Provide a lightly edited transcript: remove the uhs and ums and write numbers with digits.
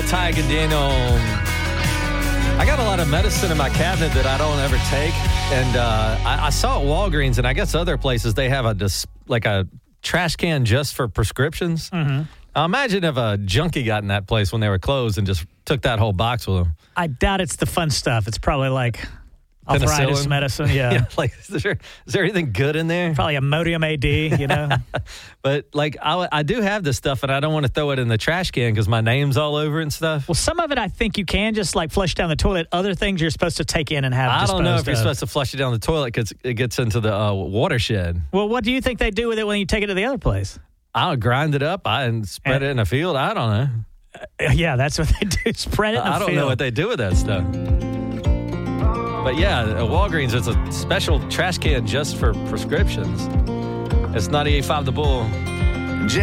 Ty Gadino. I got a lot of medicine in my cabinet that I don't ever take. And I saw at Walgreens, and I guess other places, they have a trash can just for prescriptions. Mm-hmm. Now, imagine if a junkie got in that place when they were closed and just took that whole box with them. I doubt it's the fun stuff. It's probably like arthritis medicine. Yeah. Like, is there anything good in there? Probably Imodium AD, you know? But, like, I do have this stuff, and I don't want to throw it in the trash can because my name's all over it and stuff. Well, some of it I think you can just, like, flush down the toilet. Other things you're supposed to take in and have I don't know if you're of. supposed to flush it down the toilet because it gets into the watershed. Well, what do you think they do with it when you take it to the other place? I'll grind it up and spread it in a field. I don't know. Yeah, that's what they do. Spread it in a field. I don't know what they do with that stuff. But yeah, at Walgreens, it's a special trash can just for prescriptions. It's 98.5 The Bull.